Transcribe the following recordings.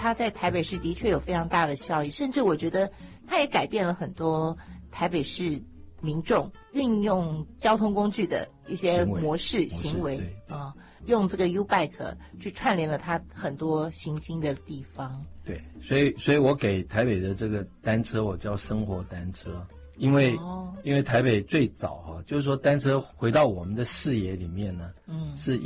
它在台北市的确有非常大的效益，甚至我觉得它也改变了很多台北市民众运用交通工具的一些模式行为啊。用这个 U-Bike 去串联了它很多行经的地方。 对，所以我给台北的这个单车我叫生活单车，因为台北最早就是说单车回到我们的视野里面呢，是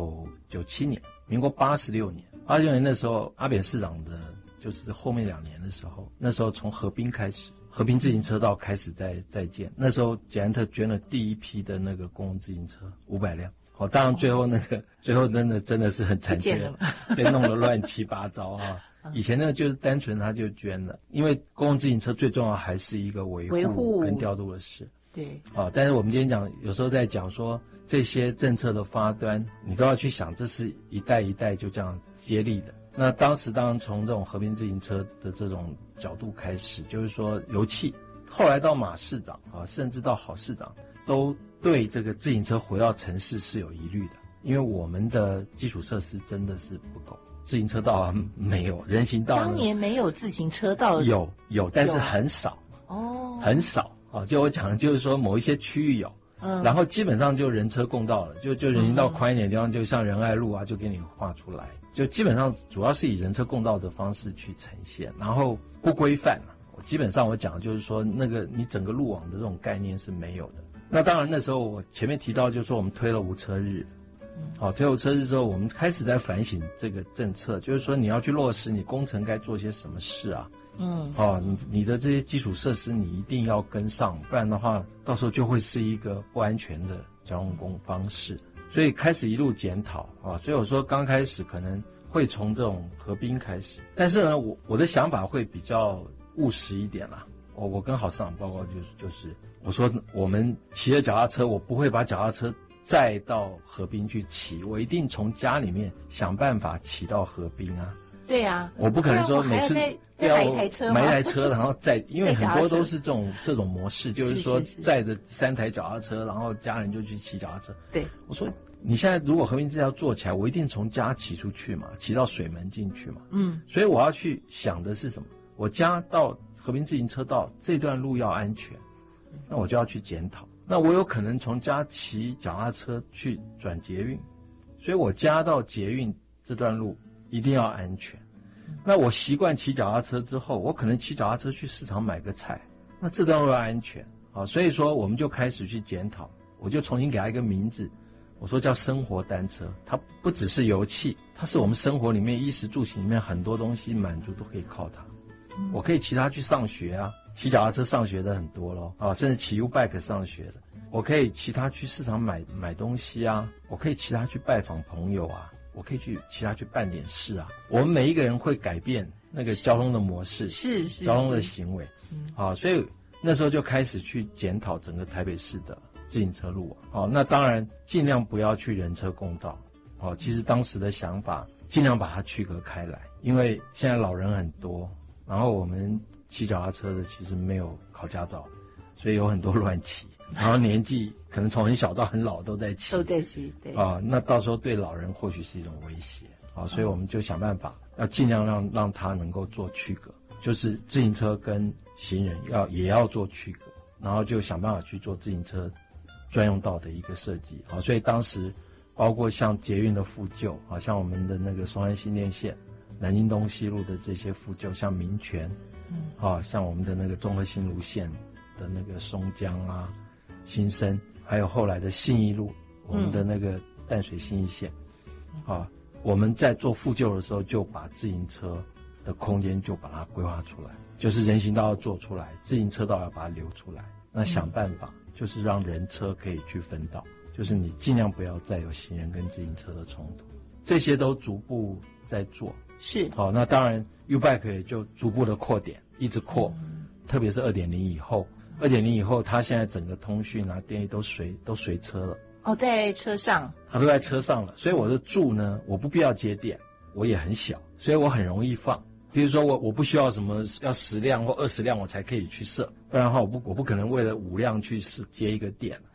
1997年，民国86年的时候，阿扁市长的就是后面2年的时候，那时候从河滨开始，河滨自行车道开始在建，那时候捷安特捐了第一批的那个公共自行车500辆。当然最后真的是很惨烈，被弄得乱七八糟啊。以前呢就是单纯他就捐了，因为公共自行车最重要还是一个维护跟调度的事。 对， 但是我们今天讲，有时候在讲说这些政策的发端，你都要去想，这是一代一代就这样接力的。那当时当然从这种和平自行车的这种角度开始，就是说油气，后来到马市长甚至到郝市长都对这个自行车回到城市是有疑虑的，因为我们的基础设施真的是不够，自行车道没有，人行道当年没有自行车道， 有，但是很少很少就我讲的就是说某一些区域有，然后基本上就人车共道了，就人行道宽一点的地方，就像仁爱路就给你画出来，就基本上主要是以人车共道的方式去呈现，然后不规范基本上我讲的就是说那个你整个路网的这种概念是没有的。那当然那时候我前面提到就是说我们推了无车日，推了无车日之后，我们开始在反省这个政策，就是说你要去落实你工程该做些什么事啊，你的这些基础设施你一定要跟上，不然的话到时候就会是一个不安全的交通方式，所以开始一路检讨所以我说刚开始可能会从这种河滨开始，但是呢我的想法会比较务实一点啦。我跟郝市长报告就是我说我们骑着脚踏车，我不会把脚踏车再到河滨去骑，我一定从家里面想办法骑到河滨啊。 对啊， 我不可能说每次再买一台车， 买一台车，然后因为很多都是这种模式，就是说载着3台脚踏车，然后家人就去骑脚踏车。 对， 我说你现在如果河滨这条做起来，我一定从家骑出去嘛，骑到水门进去嘛。所以我要去想的是什么？我家到河滨自行车道这段路要安全，那我就要去检讨。那我有可能从家骑脚踏车去转捷运，所以我家到捷运这段路一定要安全。那我习惯骑脚踏车之后，我可能骑脚踏车去市场买个菜，那这段路要安全所以说我们就开始去检讨，我就重新给它一个名字，我说叫生活单车。它不只是油气，它是我们生活里面衣食住行里面很多东西满足都可以靠它。我可以骑它去上学啊，骑脚踏车上学的很多咯甚至骑 U-Bike 上学的。我可以骑它去市场买东西啊，我可以骑它去拜访朋友啊，我可以骑它去办点事啊。我们每一个人会改变那个交通的模式，是交通的行为所以那时候就开始去检讨整个台北市的自行车路网那当然尽量不要去人车共道其实当时的想法尽量把它区隔开来，因为现在老人很多，然后我们骑脚踏车的其实没有考驾照，所以有很多乱骑，然后年纪可能从很小到很老都在骑，对那到时候对老人或许是一种威胁所以我们就想办法要尽量让他能够做区隔，就是自行车跟行人也要做区隔，然后就想办法去做自行车专用道的一个设计所以当时包括像捷运的复旧像我们的那个松安新店线、南京东西路的这些复旧，像民权像我们的那个综合新路线的那个松江啊、新生，还有后来的信义路，我们的那个淡水信义线我们在做复旧的时候就把自行车的空间就把它规划出来，就是人行道要做出来，自行车道要把它留出来，那想办法就是让人车可以去分道，就是你尽量不要再有行人跟自行车的冲突，这些都逐步在做。 是那当然 U-Bike 也就逐步的扩点，一直扩特别是 2.0 以后，2.0以后它现在整个通讯电力都随车了在车上它都在车上了，所以我的住呢，我不必要接电，我也很小，所以我很容易放。比如说我不需要什么要10辆或20辆我才可以去设，不然的话我不可能为了5辆去接一个电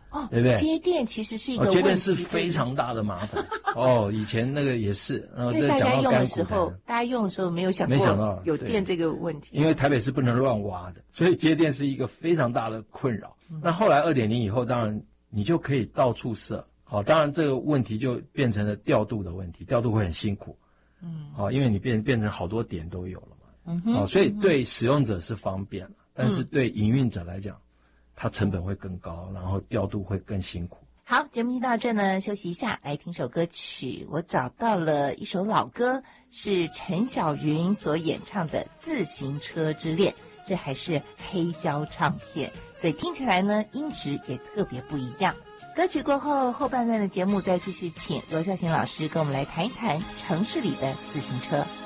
对不对？ 接电其实是一个问题， 接电是非常大的麻烦。以前那个也是， 因为大家用的时候，没有想到有电这个问题。 因为台北市不能乱挖的，所以接电是一个非常大的困扰。那后来2.0以后，当然你就可以到处设。当然这个问题就变成了调度的问题，调度会很辛苦。因为你变成好多点都有了嘛。所以对使用者是方便了，但是对营运者来讲，它成本会更高，然后调度会更辛苦。 好，节目听到这呢，休息一下，来听首歌曲。我找到了一首老歌，是陈小云所演唱的《自行车之恋》，这还是黑胶唱片，所以听起来呢，音质也特别不一样。歌曲过后，后半段的节目再继续请罗孝贤老师跟我们来谈一谈城市里的自行车。